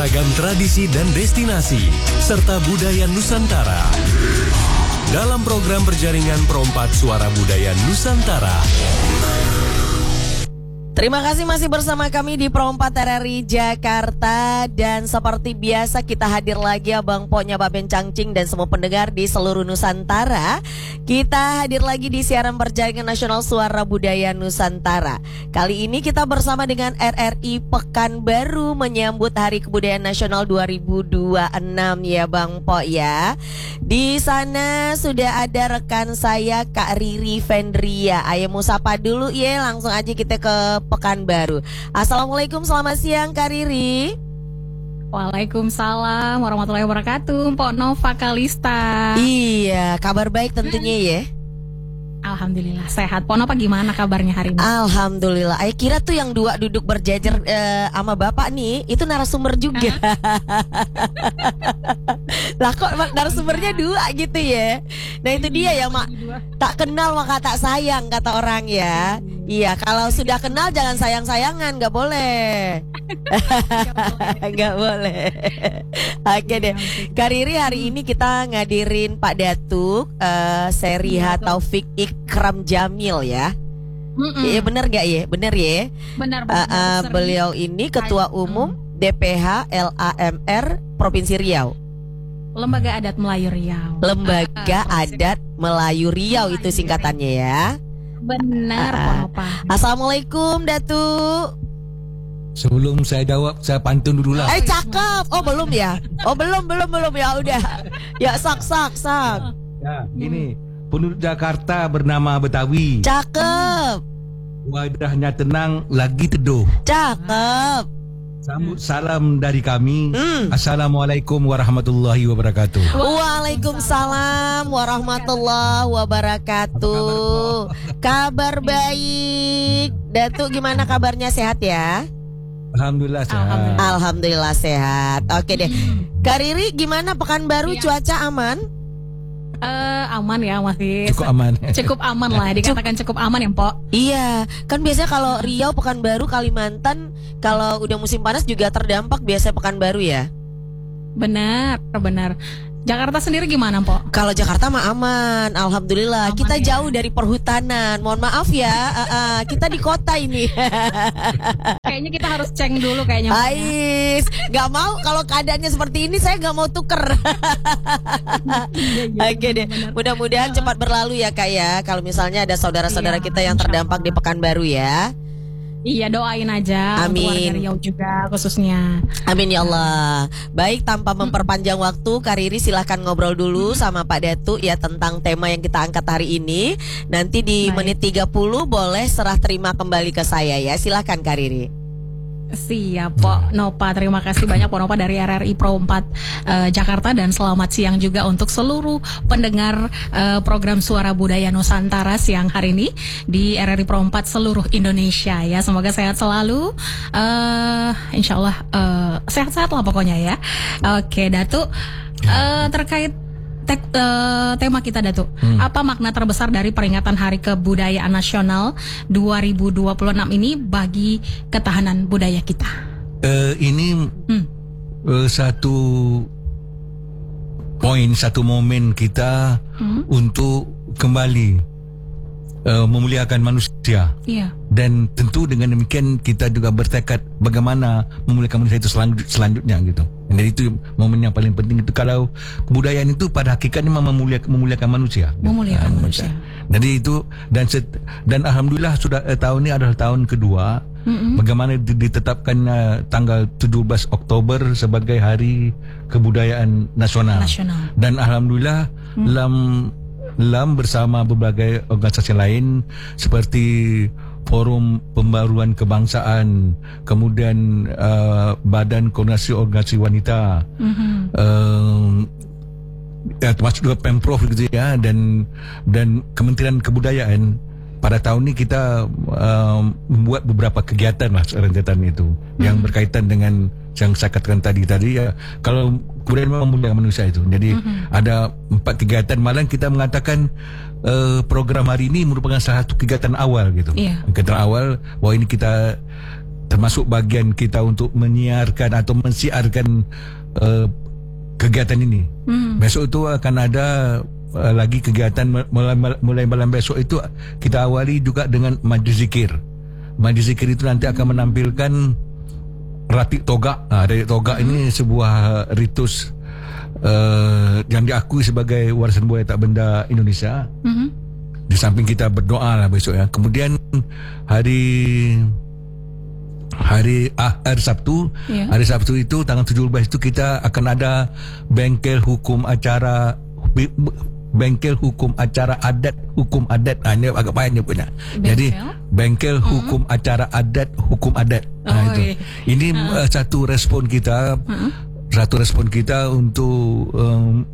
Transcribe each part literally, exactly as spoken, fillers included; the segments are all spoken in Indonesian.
Beragam tradisi dan destinasi, serta budaya Nusantara. Dalam program berjaringan Perompat Suara Budaya Nusantara. Terima kasih masih bersama kami di Perompat R R I Jakarta. Dan seperti biasa kita hadir lagi Abang Poknya Baben Cangcing dan semua pendengar di seluruh Nusantara. Kita hadir lagi di siaran berjaringan nasional Suara Budaya Nusantara. Kali ini kita bersama dengan R R I Pekanbaru menyambut Hari Kebudayaan Nasional dua ribu dua puluh enam ya Bang Pok ya. Di sana sudah ada rekan saya Kak Riri Vendria. Ayo mau sapa dulu ya, langsung aja kita ke Pekanbaru. Assalamualaikum, selamat siang Kak Riri. Waalaikumsalam warahmatullahi wabarakatuh, Mpok Nova Kalista. Iya, kabar baik tentunya ya. Alhamdulillah sehat. Pok Nova gimana kabarnya hari ini? Alhamdulillah. Ayo kira tuh yang dua duduk berjajar eh, sama bapak nih, itu narasumber juga. Lah kok narasumbernya dua gitu ya. Nah itu dia ya mak, tak kenal maka tak sayang kata orang ya. Iya, kalau sudah kenal jangan sayang-sayangan, nggak boleh. Nggak boleh. Oke deh. Kak Riri, hari ini kita ngadirin Pak Datuk uh, Seriha Taufik Ikram Jamil ya. Iya benar gak ya? Benar ya. Benar. Uh, uh, beliau ini Ketua Umum D P H L A M R Provinsi Riau. Lembaga Adat Melayu Riau. Lembaga uh, uh, Adat Melayu Riau itu singkatannya ya. Benar, uh, Pok Nova. Assalamualaikum Datuk. Sebelum saya jawab, saya pantun dulu lah. Eh cakep. Oh belum ya? Oh belum belum belum ya udah. Ya sak sak sak. Ya, ini penduduk Jakarta bernama Betawi. Cakep. Wadahnya tenang, lagi teduh. Cakep. Sambut salam dari kami. Hmm. Assalamualaikum warahmatullahi wabarakatuh. Waalaikumsalam warahmatullahi wabarakatuh. Kabar baik. Datuk gimana kabarnya, sehat ya? Alhamdulillah sehat. Alhamdulillah. Alhamdulillah sehat. Oke deh. Kak Riri gimana Pekanbaru, Ya. cuaca aman? Uh, aman ya, masih Cukup aman. Cukup aman lah, dikatakan cukup aman ya, Pok. Iya, kan biasanya kalau Riau, Pekanbaru, Kalimantan kalau udah musim panas juga terdampak biasanya Pekanbaru ya. Benar, benar. Jakarta sendiri gimana, Pok? Kalau Jakarta mah aman, alhamdulillah. Aman kita ya? jauh dari perhutanan. Mohon maaf ya, uh, uh, kita di kota ini. Kayaknya kita harus ceng dulu kayaknya. Pok, ya. Ais, nggak mau kalau keadaannya seperti ini saya nggak mau tuker. Oke deh, mudah-mudahan cepat berlalu ya Kak ya. Kalau misalnya ada saudara-saudara Iya, kita yang terdampak di Pekanbaru ya. Iya, doain aja. Amin. Untuk warga Riau juga khususnya. Amin ya Allah. Baik, tanpa memperpanjang waktu, Kak Riri silahkan ngobrol dulu sama Pak Datuk ya tentang tema yang kita angkat hari ini. Nanti di Baik. menit tiga puluh boleh serah terima kembali ke saya ya. Silahkan Kak Riri. Siap, Pok Nova. Terima kasih banyak Pok Nova dari R R I Perompat uh, Jakarta, dan selamat siang juga untuk seluruh pendengar uh, program Suara Budaya Nusantara siang hari ini di R R I Perompat seluruh Indonesia ya. Semoga sehat selalu. Uh, Insya Allah uh, sehat-sehat lah pokoknya ya. Oke, Datuk, uh, terkait Te uh, tema kita Datuk, hmm. apa makna terbesar dari peringatan Hari Kebudayaan Nasional dua ribu dua puluh enam ini bagi ketahanan budaya kita? Uh, ini hmm. uh, satu poin, satu momen kita hmm. untuk kembali uh, memuliakan manusia. Iya. Dan tentu dengan demikian kita juga bertekad bagaimana memuliakan manusia itu selanjut, selanjutnya gitu. Jadi itu momen yang paling penting itu, kalau kebudayaan itu pada hakikatnya memang memuliakan, memuliakan manusia. Memuliakan gitu. manusia. Jadi itu dan set, dan alhamdulillah sudah eh, tahun ini adalah tahun kedua mm-hmm. bagaimana ditetapkannya tanggal tujuh belas Oktober sebagai Hari Kebudayaan Nasional. Nasional. Dan alhamdulillah mm. lam lam bersama berbagai organisasi lain seperti Forum Pembaruan Kebangsaan, kemudian uh, Badan Koordinasi Organisasi Wanita, mm-hmm. uh, ya, termasuk juga Pemprov gitu ya, dan dan Kementerian Kebudayaan. Pada tahun ini kita uh, membuat beberapa kegiatan lah, rentetan itu mm-hmm. yang berkaitan dengan yang saya katakan tadi tadi ya, kalau kemudian memang memuliakan manusia itu. Jadi mm-hmm. ada empat kegiatan, malah kita mengatakan uh, program hari ini merupakan salah satu kegiatan awal gitu. Yeah. Kegiatan awal bahwa ini kita termasuk bagian kita untuk menyiarkan atau mensiarkan uh, kegiatan ini. Hmm. Besok itu akan ada uh, lagi kegiatan mulai, mulai malam besok itu kita awali juga dengan majlis zikir. Majlis zikir itu nanti akan menampilkan Ratik Togak. Nah, Ratik Togak hmm. ini sebuah ritus uh, yang diakui sebagai warisan budaya tak benda Indonesia. Hmm. Di samping kita berdoa lah besok ya. Kemudian hari hari ah, hari Sabtu, yeah. hari Sabtu itu tanggal tujuh belas itu kita akan ada bengkel hukum acara bengkel hukum acara adat hukum adat. Ah, ini agak payah nyebutnya. Jadi bengkel hukum uh-huh. acara adat hukum adat. Oh, nah, itu. Yeah. Ini uh-huh. uh, satu respon kita, uh-huh. satu respon kita untuk um,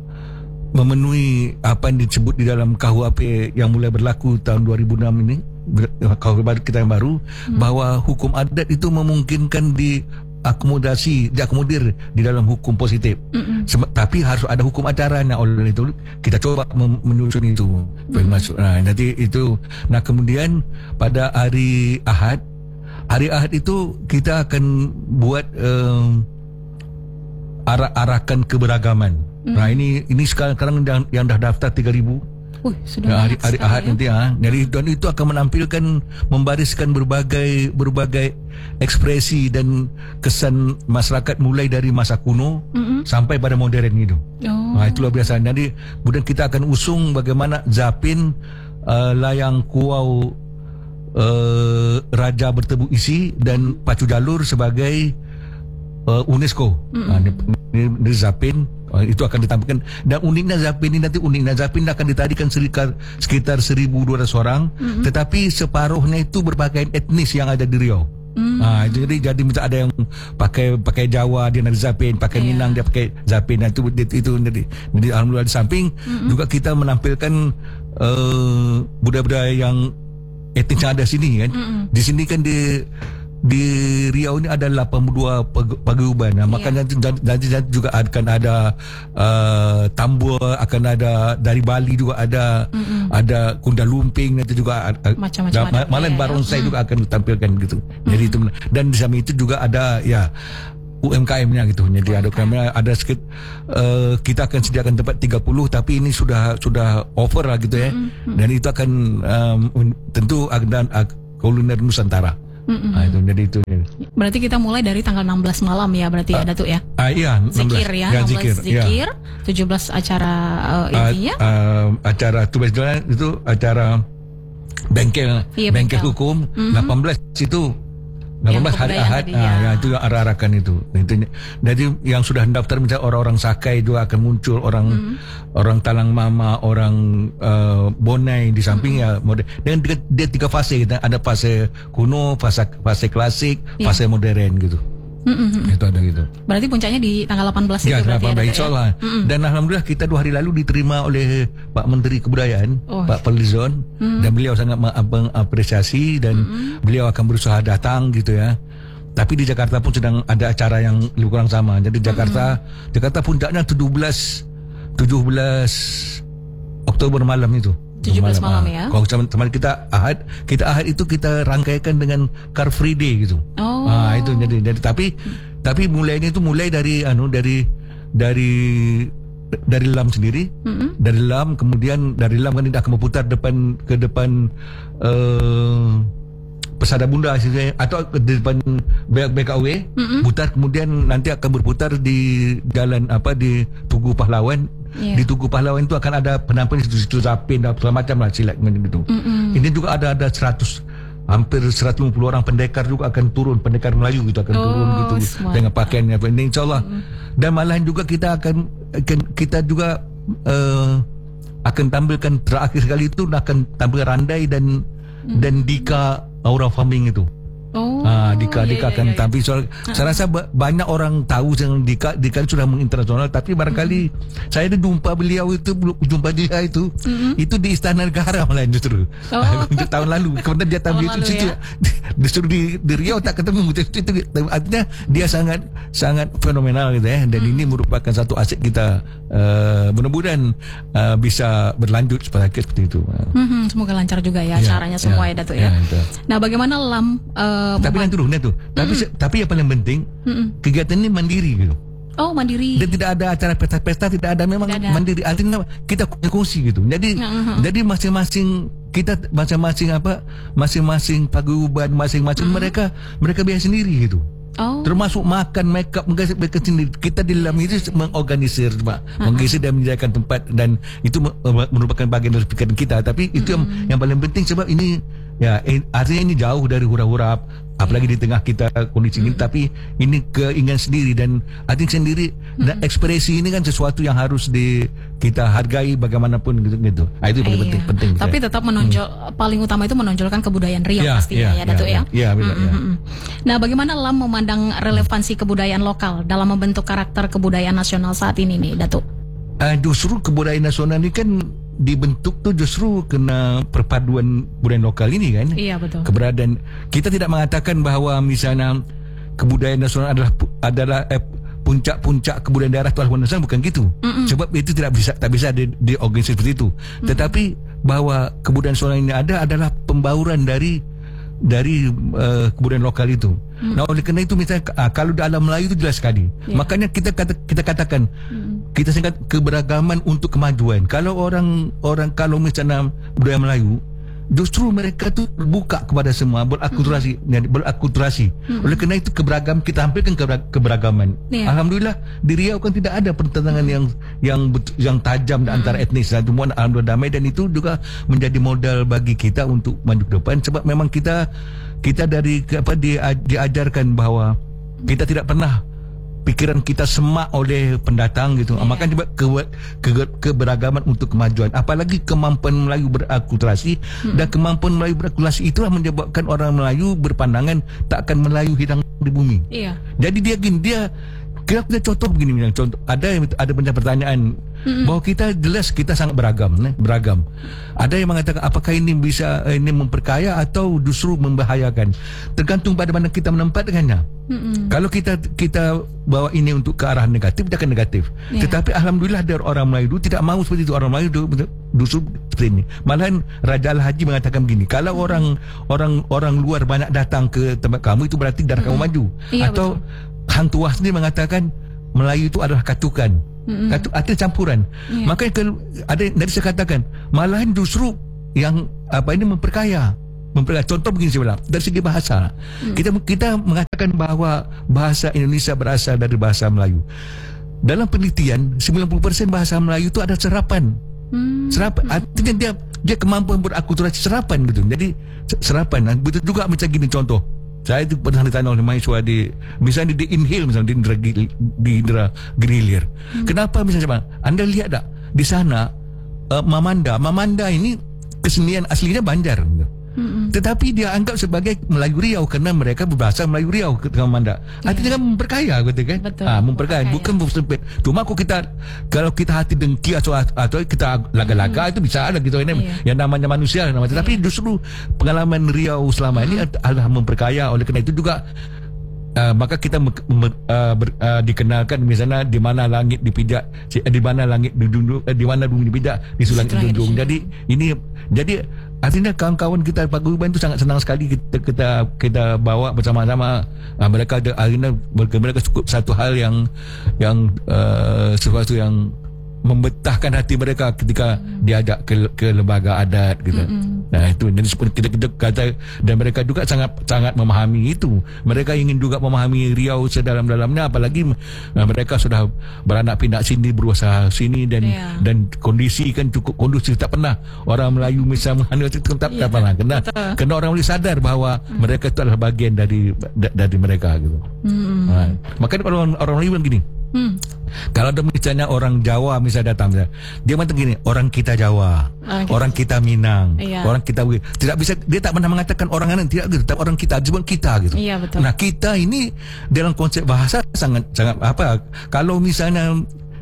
memenuhi apa yang disebut di dalam K U H P yang mulai berlaku tahun dua ribu enam ini, K U H P kita yang baru, hmm. bahwa hukum adat itu memungkinkan diakomodasi, diakomodir di dalam hukum positif. Hmm. Sem- tapi harus ada hukum acara. Nah, oleh itu kita coba menyusun itu. Hmm. Masuk. Nah, nanti itu. Nah, kemudian pada hari Ahad, hari Ahad itu kita akan buat um, arah-arahkan keberagaman. Hmm. Nah, ini ini sekarang, sekarang yang, yang dah daftar tiga ribu. Uh, sudah nah, hari, hari Ahad ya? Nanti ah. Jadi dan itu akan menampilkan, membariskan berbagai berbagai ekspresi dan kesan masyarakat mulai dari masa kuno mm-hmm. sampai pada modern itu. Oh. Nah, itu luar biasa. Jadi kemudian kita akan usung bagaimana Zapin uh, layang kuau uh, Raja Bertebu Isi dan Pacu Jalur sebagai uh, UNESCO. Mm-hmm. Nah, ini, ini Zapin. Oh, itu akan ditampilkan. Dan uniknya Zapin ini nanti uniknya Zapin akan ditarikan sekitar sekitar seribu dua ratus orang, mm-hmm. tetapi separuhnya itu berbagai etnis yang ada di Riau. Mm-hmm. Nah, jadi jadi misalnya ada yang pakai pakai Jawa dia nanti Zapin, pakai yeah. Minang dia pakai Zapin. Nah, itu itu, itu jadi, jadi alhamdulillah di samping mm-hmm. juga kita menampilkan uh, budaya-budaya yang etnis yang ada sini kan. Mm-hmm. Di sini kan di di Riau ini ada delapan puluh dua paguyuban. Nah, yeah. makanya nanti, nanti, nanti juga akan ada uh, Tambua, akan ada dari Bali juga ada, mm-hmm. ada Kunda Lumping, nanti juga ada, macam-macam ada, Malang Barongsai mm. juga akan ditampilkan gitu. Mm-hmm. Jadi itu, dan di samping itu juga ada ya U M K M-nya gitu. Jadi ada U M K M-nya, ada sedikit uh, kita akan sediakan tempat tiga puluh, tapi ini sudah sudah over lah gitu ya. Mm-hmm. Dan itu akan um, tentu akan uh, kuliner Nusantara. Mm-hmm. Nah, itu jadi itu. Berarti kita mulai dari tanggal enam belas malam ya, berarti ya, Datuk ya. Ah, iya, zikir ya, ya enam belas zikir, zikir ya. tujuh belas acara uh, intinya. Uh, uh, acara tujuh belas itu acara bengkel, iya, bengkel, bengkel hukum. Mm-hmm. delapan belas itu delapan belas hari Ahad. Ah, ya. Ya, itu yang arah-arahkan itu. Itu. Jadi yang sudah mendaftar misalnya orang-orang Sakai juga akan muncul, orang mm-hmm. orang Talang Mama, orang uh, Bonai di samping mm-hmm. ya modern. Dan dia, dia tiga fase kita, ada fase kuno, fase fase klasik, yeah. fase modern gitu. Mm-hmm. Itu ada gitu. Berarti puncaknya di tanggal delapan belas ya, itu berarti ya, insyaallah. Ya? Mm-hmm. Dan alhamdulillah kita dua hari lalu diterima oleh Pak Menteri Kebudayaan, oh. Pak Fadlizon, mm-hmm. dan beliau sangat mengapresiasi dan mm-hmm. beliau akan berusaha datang gitu ya. Tapi di Jakarta pun sedang ada acara yang lebih kurang sama. Jadi Jakarta mm-hmm. Jakarta puncaknya tujuh belas Oktober malam itu. tujuh belas malam, malam ya. Kalau teman kita Ahad, kita Ahad itu kita rangkaikan dengan Car Free Day gitu. Oh. Ah, itu jadi jadi tapi hmm. tapi mulainya itu mulai dari anu dari dari dari Lam sendiri. Mm-hmm. Dari Lam, kemudian dari Lam kan tidak akan memutar depan ke depan uh, Pesada Bunda atau ke depan B K U, mm-hmm. putar, kemudian nanti akan berputar di jalan apa di Tugu Pahlawan. Yeah. Di Tugu Pahlawan itu akan ada penampilan situ Zapin dan segala macam lah silat gitu. Mm-hmm. Ini juga ada ada seratus hampir seratus lima puluh orang pendekar juga akan turun, pendekar Melayu gitu akan oh, turun gitu smart. Dengan pakaiannya ini insyaallah. Mm-hmm. Dan malahan juga kita akan, akan kita juga uh, akan tampilkan terakhir sekali itu akan tampil Randai dan mm-hmm. dan Dika Aura Farming itu. Oh, ah, Dika Dika iya, akan iya, iya. Tapi soal, uh-huh. saya rasa banyak orang tahu yang Dika Dika sudah menginternasional, tapi barangkali uh-huh. saya ada jumpa beliau itu jumpa dia itu uh-huh. itu di Istana Negara malah justru oh. untuk tahun lalu. Kemudian dia tampil itu situ ya? Disuruh di, di Riau tak ketemu itu, itu, itu artinya dia sangat sangat fenomenal gitu ya. Dan uh-huh. ini merupakan satu aset kita, uh, mudah-mudahan uh, bisa berlanjut seperti itu. Uh-huh. Semoga lancar juga ya, ya acaranya semua ya, ya Datuk ya. ya. Nah, bagaimana Lam uh, uh, Tapi nanti dulu, nanti tu. Tapi se- tapi yang paling penting Mm-mm. kegiatan ini mandiri gitu. Oh, mandiri. Dan tidak ada acara pesta-pesta, tidak ada, memang Tidak ada. mandiri. Artinya kita kongsi gitu. Jadi Uh-huh. jadi masing-masing kita masing-masing apa? Masing-masing paguyuban, masing-masing Uh-huh. mereka mereka biaya sendiri gitu. Oh. Termasuk makan, make up, mereka, mereka sendiri. Kita di dalam itu mengorganisir, uh-huh. mengisi dan menyediakan tempat, dan itu merupakan bagian dari pikiran kita. Tapi itu uh-huh. yang, yang paling penting, sebab ini ya eh, artinya ini jauh dari hura-hura, apalagi di tengah kita kondisi ini, tapi ini keinginan sendiri, dan artinya sendiri dan ekspresi ini kan sesuatu yang harus di kita hargai bagaimanapun gitu gitu. Ah, itu paling Iya. penting penting. Tapi saya. tetap menonjol paling utama itu menonjolkan kebudayaan Riau Ya, pastinya ya, ya, Datuk ya, ya. ya, benar, ya. Mm-mm. Nah, bagaimana Lam memandang relevansi kebudayaan lokal dalam membentuk karakter kebudayaan nasional saat ini nih, Datuk? Uh, justru kebudayaan nasional ini kan dibentuk tuh justru kena perpaduan budaya lokal ini kan. Iya, betul. Keberadaan kita tidak mengatakan bahawa misalnya kebudayaan nasional adalah adalah eh, puncak-puncak kebudayaan daerah atau nasional, bukan gitu. Mm-mm. Sebab itu tidak bisa tak bisa di, diorganisasi seperti itu. Mm-mm. Tetapi bahawa kebudayaan nasional ini ada adalah pembauran dari dari uh, kebudayaan lokal itu. Hmm. Nah, oleh kerana itu misalnya uh, kalau dalam Melayu itu jelas sekali. Yeah. Makanya kita kata, kita katakan hmm. kita singkat keberagaman untuk kemajuan. Kalau orang orang kalau misalnya budaya Melayu, justru mereka tu terbuka kepada semua, berakulturasi, hmm. berakulturasi. Hmm. Oleh kerana itu keberagaman, kita tampilkan keberagaman. Yeah. Alhamdulillah di Riau kan tidak ada pertentangan hmm. yang yang yang tajam hmm. antara etnis, dan semua alhamdulillah damai, dan itu juga menjadi modal bagi kita untuk maju ke depan, sebab memang kita kita dari apa di, diajarkan bahawa kita tidak pernah pikiran kita semak oleh pendatang gitu. Yeah. Makanya ke, ke, keberagaman untuk kemajuan, apalagi kemampuan Melayu berakulturasi, hmm. dan kemampuan Melayu berakulturasi itulah menyebabkan orang Melayu berpandangan tak akan Melayu hilang di bumi. Iya. Jadi dia gini, dia kita punya contoh begini, misalnya contoh ada ada banyak pertanyaan mm-hmm. bahawa kita jelas kita sangat beragam, ne? beragam. Ada yang mengatakan apakah ini bisa ini memperkaya atau justru membahayakan, tergantung pada mana kita menempatkannya. Mm-hmm. Kalau kita kita bawa ini untuk ke arah negatif, dia akan negatif. Yeah. Tetapi alhamdulillah dari orang Melayu tidak mahu seperti itu. Orang Melayu justru seperti ini. Malahan Raja Al-Haji mengatakan begini, kalau mm-hmm. orang orang orang luar banyak datang ke tempat kamu, itu berarti darah mm-hmm. kamu maju. Yeah, atau betul. Hang Tuah sendiri mengatakan Melayu itu adalah katukan. Mm-hmm. Katu, artinya campuran. Yeah. Makanya kalau ada dari saya katakan, malahan justru yang apa ini memperkaya. Memperkaya. Contoh begini saya bilang, dari segi bahasa. Mm. Kita kita mengatakan bahawa bahasa Indonesia berasal dari bahasa Melayu. Dalam penelitian sembilan puluh peratus bahasa Melayu itu ada serapan. Mm. Serapan artinya dia dia kemampuan berakulturasi serapan gitu. Jadi serapan. Betul juga macam gini contoh. Saya itu pernah ditanya oleh mahasiswa di misalnya di Inhil, misalnya di Indra, di Indra Grilir. Hmm. Kenapa misalnya bang? Anda lihat tak di sana uh, Mamanda, Mamanda ini kesenian aslinya Banjar. Hmm. Tetapi dia anggap sebagai Melayu Riau kerana mereka berbahasa Melayu Riau ketika Mamanda. Yeah. Artinya kan memperkaya, betul kan? Betul. Ah, memperkaya, bukan bersempit. Cuma aku kita kalau kita hati dengki atau atau kita laga-laga hmm. itu bisa ada gitu ini yeah. yang namanya manusia namanya. Tapi yeah. justru pengalaman Riau selama ini adalah memperkaya. Oleh kerana itu juga Uh, maka kita me, me, uh, ber, uh, dikenalkan misalnya di mana langit dipijak, di mana langit didunjuk, uh, di mana bumi dipijak, di sulang dijunjung. Jadi ini jadi artinya kawan-kawan kita paguyuban itu sangat senang sekali kita kita kita bawa bersama-sama. Uh, mereka ada akhirnya mereka cukup satu hal yang yang uh, sesuatu yang membetahkan hati mereka ketika mm. diajak ke, ke lembaga adat gitu. Mm-hmm. Nah itu jadi seperti kita, kita kata, dan mereka juga sangat sangat memahami itu. Mereka ingin juga memahami Riau sedalam-dalamnya, apalagi uh, mereka sudah beranak pinak sini, berusaha sini, dan yeah. dan kondisi kan cukup kondusif. Tak pernah orang Melayu misalnya itu tak yeah, pernah kena kena orang Melayu sadar bahawa mm. mereka itu adalah bagian dari da, dari mereka gitu. Mm. Nah, makanya kalau orang, orang Melayu bilang gini. Hmm. Kalau ada misalnya orang Jawa misalnya datang misalnya, dia macam gini, orang kita Jawa, okay. orang kita Minang, iya. orang kita tidak bisa, dia tak pernah mengatakan orang lain, tidak gitu, orang kita, sebut kita gitu. Iya, betul. Nah kita ini dalam konsep bahasa sangat sangat apa? Kalau misalnya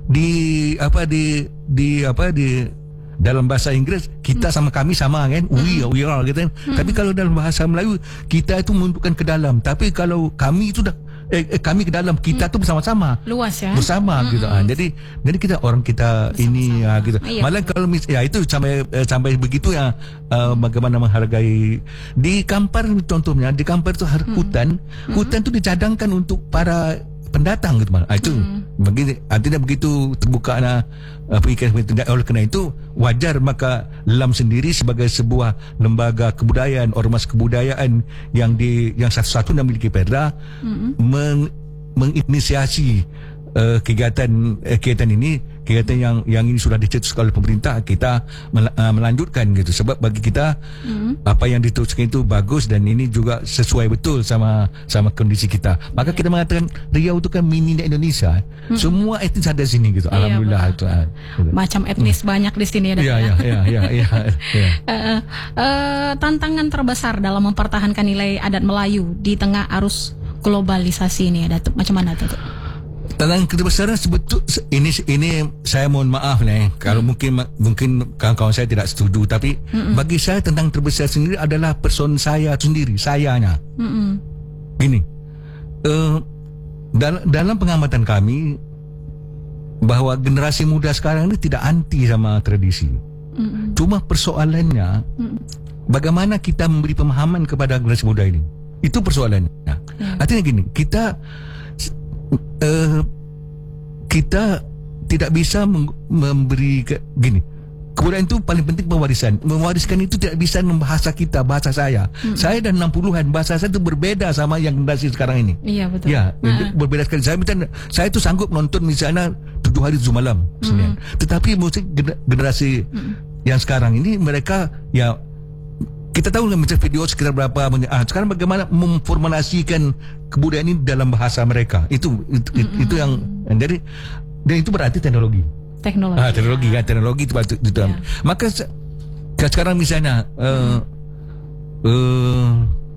di apa di di apa di dalam bahasa Inggris kita hmm. sama kami sama kan, we hmm. we are gitu kan. Hmm. Tapi kalau dalam bahasa Melayu kita itu menunjukkan ke dalam, tapi kalau kami itu dah eh, eh, kami ke dalam, kita hmm. tu bersama-sama. Luas ya. Bersama hmm. gitu. Ah, jadi jadi kita orang kita bersama-sama. Ini ya gitu. Iya. Malah kalau mis, ya itu sampai eh, sampai begitu ya uh, bagaimana menghargai di Kampar contohnya, di Kampar itu hmm. hutan, hmm. hutan tu dicadangkan untuk para pendatang gitu malah. Itu hmm. begini, artinya begitu terbuka na uh, pemikiran itu. Oleh kerana itu wajar maka L A M sendiri sebagai sebuah lembaga kebudayaan, ormas kebudayaan yang di yang satu-satunya memiliki perda hmm. meng, menginisiasi uh, kegiatan uh, kegiatan ini, kegiatan yang yang ini sudah dicetuskan oleh pemerintah, kita mel, uh, melanjutkan gitu. Sebab bagi kita mm. apa yang diteruskan itu bagus dan ini juga sesuai betul sama sama kondisi kita. Maka yeah. kita mengatakan Riau itu kan mini Indonesia. Mm. Semua etnis ada sini gitu. Yeah, alhamdulillah itu. Macam etnis mm. banyak di sini ya. Iya iya iya iya. Tantangan terbesar dalam mempertahankan nilai adat Melayu di tengah arus globalisasi ini ya, Datuk. Macam mana, Datuk? Tantangan kebesaran sebetul ini ini saya mohon maaf nih kalau hmm. mungkin mungkin kawan-kawan saya tidak setuju, tapi hmm. bagi saya tentang terbesar sendiri adalah person saya sendiri, sayanya. Hmm. Gini, uh, dal- dalam pengamatan kami bahwa generasi muda sekarang ini tidak anti sama tradisi. Hmm. Cuma persoalannya hmm. bagaimana kita memberi pemahaman kepada generasi muda ini. Itu persoalannya. Hmm. Artinya gini, kita Uh, kita tidak bisa meng- memberi ke, gini, kebudayaan itu paling penting pewarisan. Mewariskan itu tidak bisa bahasa kita, bahasa saya. Hmm. Saya dan enam puluhan bahasa saya itu berbeda sama yang generasi sekarang ini. Iya betul. Ya, uh-huh. berbeda sekali. Saya misalnya, saya itu sanggup nonton misalnya tujuh hari tujuh malam, hmm. tetapi musik generasi hmm. yang sekarang ini mereka ya. Kita tahu macam video sekitar berapa menit. Ah, sekarang bagaimana memformulasikan kebudayaan ini dalam bahasa mereka. Itu itu, mm-hmm. itu yang jadi dan itu berarti teknologi. Teknologi. Ah, teknologi kan, teknologi itu itu. itu. Yeah. Maka sekarang misalnya uh, uh,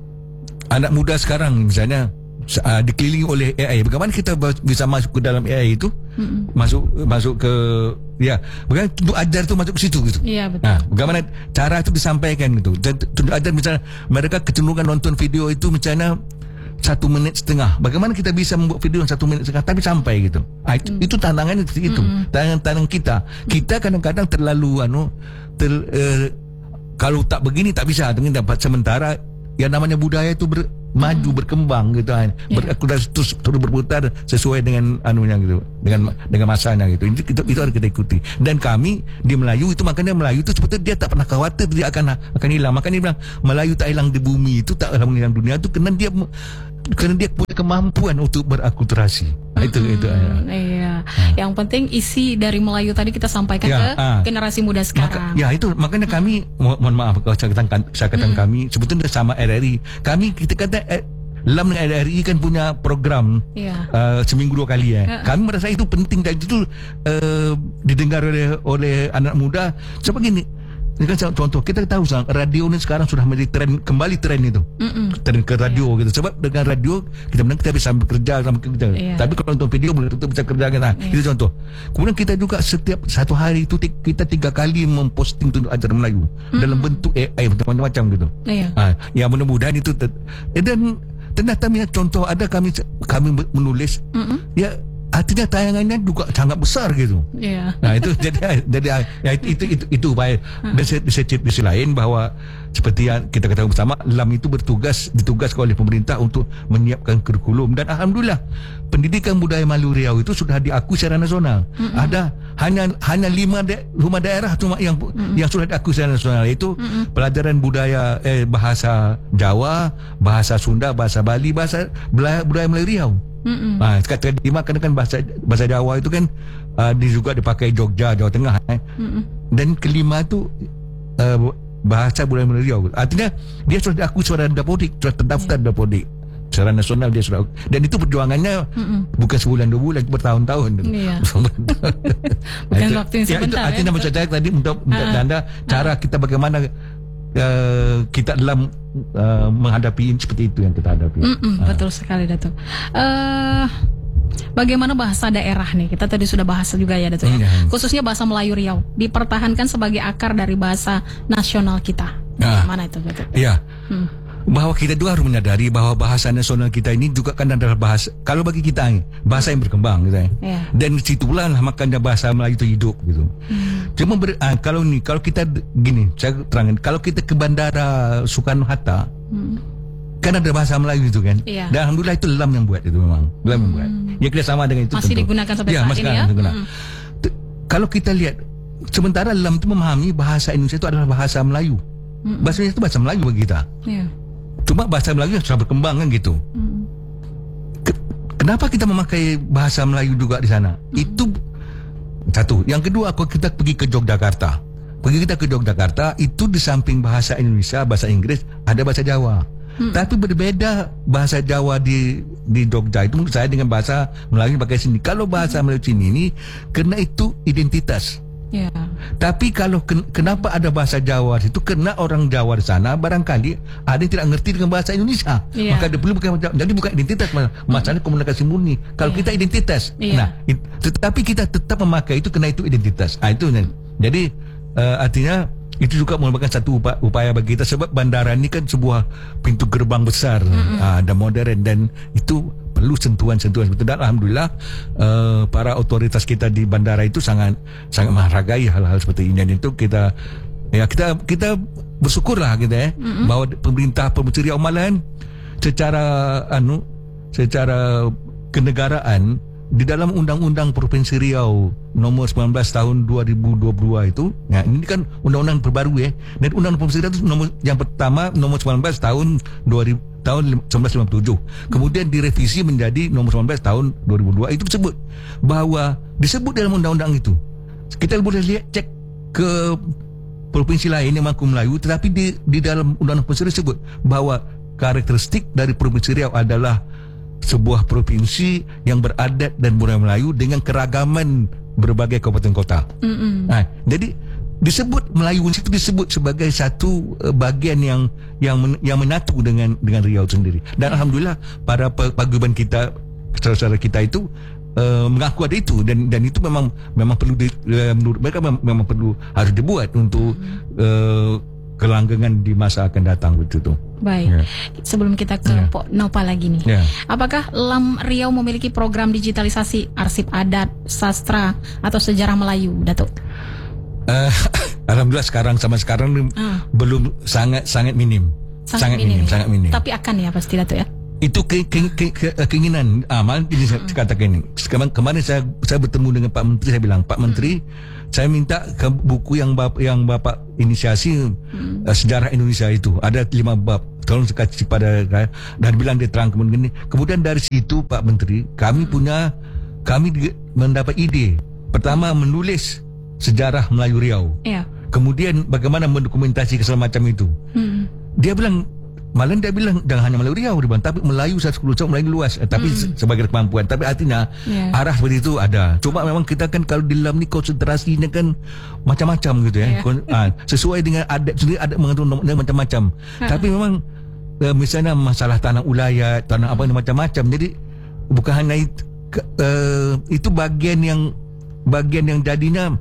anak muda sekarang misalnya uh, dikelilingi oleh A I. Bagaimana kita bisa masuk ke dalam A I itu? Mm-hmm. Masuk masuk ke ya, bagaimana tunjuk ajar tu masuk ke situ gitu. Iya betul. Nah, bagaimana cara itu disampaikan gitu. Dan tunjuk ajar misalnya mereka kecenderungan nonton video itu misalnya satu menit setengah. Bagaimana kita bisa membuat video satu menit setengah tapi sampai gitu. Ah, itu, mm. itu tantangannya seperti itu. Mm-hmm. Tantangan-tantangan kita. Kita kadang-kadang terlalu anu ter, eh, kalau tak begini tak bisa. Dengan dapat sementara yang namanya budaya itu ber, maju hmm. berkembang gitu kan, yeah. ber, terus terus berputar sesuai dengan anunya gitu, dengan dengan masanya gitu. Itu itu, itu harus kita ikuti. Dan kami di Melayu itu, makanya Melayu itu sebetulnya dia tak pernah khawatir dia akan akan hilang. Makanya dia bilang Melayu tak hilang di bumi itu, tak hilang di dunia itu karena dia karena dia punya kemampuan untuk berakulturasi. Nah, itu hmm, itu ya. Iya. Hmm. Yang penting isi dari Melayu tadi kita sampaikan ya, ke ah. generasi muda sekarang. Maka, ya itu makanya kami mo- mohon maaf kalau saya katakan, saya katakan hmm. kami sebetulnya sama R R I. Kami kita kata eh, L A M dengan R R I kan punya program ya. uh, seminggu dua kali ya. Uh-uh. Kami merasa itu penting dan itu uh, didengar oleh oleh anak muda. Sebab gini, ini kan contoh kita tahu sang radio ini sekarang sudah menjadi tren, kembali tren itu. Mm-mm. Tren ke radio yeah. gitu. Sebab dengan radio kita benar kita bisa bekerja sama kita. Yeah. Tapi kalau nonton video belum tentu bisa kerja kita. Yeah. Itu contoh. Kemudian kita juga setiap satu hari itu kita tiga kali memposting tunjuk ajar Melayu mm-hmm. dalam bentuk A I macam-macam gitu. Yeah. Ha, ya mudah-mudahan itu ter- dan ternyata contoh ada kami kami menulis mm-hmm. ya artinya tayangannya juga sangat besar gitu. Yeah. Nah itu jadi jadi ya, itu itu itu, itu baik. Dan di sisi lain bahwa seperti yang kita ketahui bersama, L A M itu bertugas ditugaskan oleh pemerintah untuk menyiapkan kurikulum dan alhamdulillah pendidikan budaya Melayu Riau itu sudah diakui secara nasional. Mm-hmm. Ada hanya hanya lima de, rumah daerah cuma yang mm-hmm. yang sudah diakui secara nasional, itu mm-hmm. pelajaran budaya eh, bahasa Jawa, bahasa Sunda, bahasa Bali, bahasa budaya Melayu Riau. Mm-hmm. Ah, kata lima kan kan bahasa bahasa Jawa itu kan uh, juga dipakai Jogja, Jawa Tengah eh. Mm-hmm. Dan kelima itu uh, bahasa budaya Melayu Riau. Artinya dia sudah diakui secara dapodik, sudah terdaftar yeah. dapodik. Secara nasional dia sudah, dan itu perjuangannya mm-mm. bukan sebulan dua bulan, bertahun-tahun. Iya. Bukan itu, waktu yang sebentar. Ya, itu artinya ya, maksud saya tadi untuk uh-huh. anda cara uh-huh. kita bagaimana uh, kita dalam uh, menghadapi seperti itu yang kita hadapi. Uh. Betul sekali Datuk. Uh, Bagaimana bahasa daerah nih? Kita tadi sudah bahas juga ya Datuk. Ya. Khususnya bahasa Melayu Riau dipertahankan sebagai akar dari bahasa nasional kita. Nah, mana itu Datuk? Iya. Hmm. bahawa kita juga harus menyadari bahawa bahasa nasional kita ini juga kan adalah bahasa, kalau bagi kita ni, bahasa yang berkembang gitu, yeah. dan situlah makanya bahasa Melayu itu hidup gitu. hmm. Cuma ber, ah, kalau ni kalau kita gini, saya terangkan, kalau kita ke bandara Soekarno Hatta, hmm. kan ada bahasa Melayu itu kan, yeah. dan alhamdulillah itu Lam yang buat itu, memang Lam yang buat. Ya kita sama dengan itu masih tentu. Digunakan sampai ya, saat ini ya. Hmm. Kalau kita lihat, sementara Lam itu memahami bahasa Indonesia itu adalah bahasa Melayu. hmm. Bahasa Indonesia itu bahasa Melayu bagi kita. yeah. Cuma bahasa Melayu sudah berkembang kan gitu. Hmm. Ke- kenapa kita memakai bahasa Melayu juga di sana? Hmm. Itu satu. Yang kedua, kalau kita pergi ke Yogyakarta, pergi kita ke Yogyakarta, itu di samping bahasa Indonesia, bahasa Inggris, ada bahasa Jawa. Hmm. Tapi berbeda bahasa Jawa di di Jogja itu menurut saya dengan bahasa Melayu pakai sini. Kalau bahasa hmm. Melayu sini ini, karena itu identitas. Yeah. Tapi kalau ken, kenapa ada bahasa Jawa itu, karena orang Jawa di sana barangkali ada yang tidak mengerti dengan bahasa Indonesia. Yeah. Maka dia perlu bukan, jadi bukan identitas, masalah hmm. komunikasi murni. Kalau yeah. kita identitas, yeah. nah, it, tetapi kita tetap memakai itu karena itu identitas. Ah itu, jadi uh, artinya itu juga merupakan satu upaya, upaya bagi kita, sebab bandara ini kan sebuah pintu gerbang besar mm-hmm. uh, dan modern, dan itu perlu sentuhan-sentuhan seperti itu. Dan alhamdulillah uh, para otoritas kita di bandara itu sangat sangat menghargai hal-hal seperti ini, dan itu kita ya kita kita bersyukurlah kita ya mm-hmm. bahwa pemerintah Provinsi Riau malahan secara anu secara kenegaraan di dalam Undang-Undang Provinsi Riau nomor sembilan belas tahun dua ribu dua puluh dua itu, ya ini kan undang-undang terbaru ya. Dan Undang-Undang Provinsi Riau itu nomor yang pertama nomor sembilan belas tahun dua ribu tahun seribu sembilan ratus lima puluh tujuh. Kemudian direvisi menjadi nomor sembilan belas tahun dua ribu dua. Itu disebut bahwa disebut dalam undang-undang itu. Kita boleh lihat cek ke provinsi lain yang mengaku Melayu, tetapi di di dalam Undang-Undang Provinsi Riau disebut bahwa karakteristik dari Provinsi Riau adalah sebuah provinsi yang beradat dan budaya Melayu dengan keragaman berbagai kabupaten kota. Mm-hmm. Nah, jadi disebut Melayu itu disebut sebagai satu uh, bagian yang yang men, yang menyatu dengan dengan Riau sendiri. Dan alhamdulillah para paguyuban kita, saudara-saudara kita itu uh, mengaku ada itu, dan dan itu memang memang perlu di, uh, menurut mereka memang, memang perlu harus dibuat untuk mm-hmm. uh, kelanggengan di masa akan datang begitu. Baik. Yeah. Sebelum kita ke yeah. Pok Nopa lagi nih. Yeah. Apakah Lam Riau memiliki program digitalisasi arsip adat, sastra atau sejarah Melayu, Datuk? Uh, Alhamdulillah sekarang sama sekarang uh. belum sangat sangat minim. Sangat, sangat minim, minim, ya? sangat minim. Tapi akan ya pasti, Datuk ya. Itu ke, ke, ke, ke, keinginan. Ah, malah ini saya katakan ini. Kemarin, kemarin saya saya bertemu dengan Pak Menteri, saya bilang, Pak Menteri, hmm. saya minta ke buku yang bap, yang Bapak inisiasi hmm. uh, sejarah Indonesia itu. Ada lima bab. Tolong kasih pada saya. Dan bilang dia terang kemudian. Kemudian dari situ Pak Menteri, kami hmm. punya, kami mendapat ide. Pertama menulis sejarah Melayu Riau. Yeah. Kemudian bagaimana mendokumentasi segala macam itu. Hmm. Dia bilang, malah dia bilang jangan hanya Melayu Riau, dia bilang, tapi Melayu seratus sepuluh Melayu luas, eh, tapi mm. sebagai kemampuan. Tapi artinya yeah. arah seperti itu ada. Cuma memang kita kan kalau di dalam ni konsentrasinya kan macam-macam gitu ya. Yeah. Ah, sesuai dengan adat sendiri, adat mengatur macam-macam. Uh-huh. Tapi memang uh, misalnya masalah tanah ulayat, tanah apa ni macam-macam. Jadi bukan hanya itu, uh, itu bagian yang bagian yang jadinya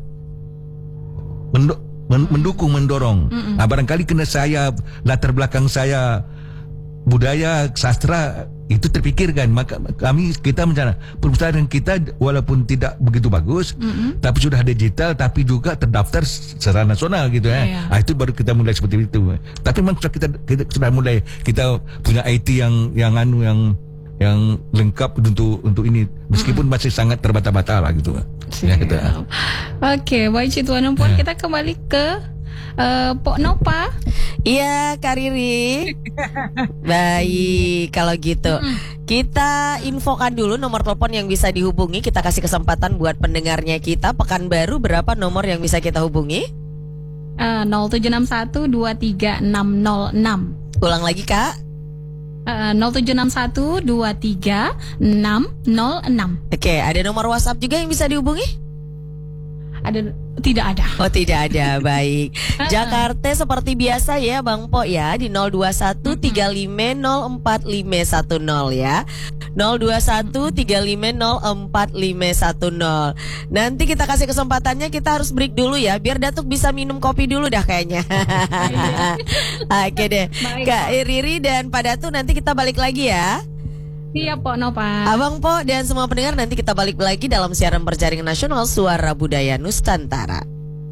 menduk mendukung, mendorong. Nah, barangkali kena saya, latar belakang saya budaya, sastra itu terfikirkan. Maka kami, kita mencari perpustakaan kita walaupun tidak begitu bagus, mm-hmm. tapi sudah digital, tapi juga terdaftar secara nasional gitu ya. Yeah. Nah, itu baru kita mulai seperti itu. Tapi memang kita, kita sudah mulai, kita punya I T yang yang anu yang yang lengkap untuk untuk ini, meskipun mm-hmm. masih sangat terbata-bata lah gitu. Ya, gitu. Oke, baik Tuan Empon, yeah. kita kembali ke uh, Pok Nopa. Iya, Kak Riri. Baik, kalau gitu mm. kita infokan dulu nomor telepon yang bisa dihubungi. Kita kasih kesempatan buat pendengarnya kita. Pekanbaru, berapa nomor yang bisa kita hubungi? Uh, nol tujuh enam satu dua tiga enam nol enam. Ulang lagi, Kak. Uh, nol tujuh enam satu dua tiga enam nol enam. Oke, ada nomor WhatsApp juga yang bisa dihubungi? Ada, tidak ada. Oh, tidak ada. Baik. Jakarta seperti biasa ya, Bang Po ya, di nol dua satu tiga lima nol empat lima satu nol ya. nol dua satu tiga lima nol empat lima satu nol. Nanti kita kasih kesempatannya, kita harus break dulu ya, biar Datuk bisa minum kopi dulu dah kayaknya. Oke deh, Baik, Kak Riri dan Pak Datu, nanti kita balik lagi ya. Iya Pok Nova. Abang Po dan semua pendengar, nanti kita balik lagi dalam siaran berjaringan nasional Suara Budaya Nusantara.